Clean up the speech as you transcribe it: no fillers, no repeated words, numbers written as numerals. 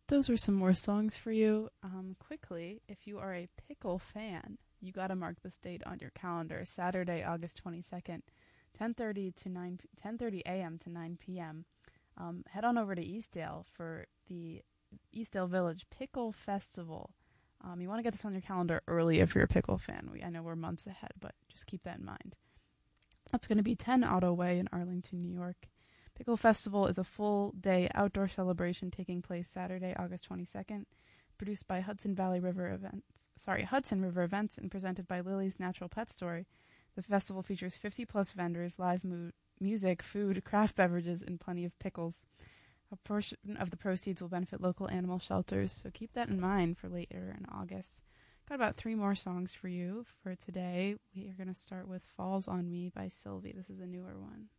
Those were some more songs for you. Quickly, if you are a pickle fan, you got to mark this date on your calendar. Saturday, August 22nd, 10:30 a.m. to 9 p.m. Head on over to Eastdale for the Eastdale Village Pickle Festival. You want to get this on your calendar early if you're a pickle fan. I know we're months ahead, but just keep that in mind. That's going to be 10 Otto Way in Arlington, New York. Pickle Festival is a full-day outdoor celebration taking place Saturday, August 22nd, produced by Hudson River Events and presented by Lily's Natural Pet Store. The festival features 50-plus vendors, live music, food, craft beverages, and plenty of pickles. A portion of the proceeds will benefit local animal shelters, so keep that in mind for later in August. Got about 3 more songs for you for today. We are going to start with Falls on Me by Sylvie. This is a newer one.